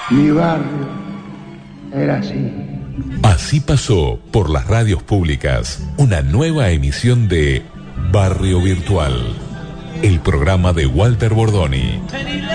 Mi barrio era así. Así pasó por las radios públicas una nueva emisión de Barrio Virtual, el programa de Walter Bordoni.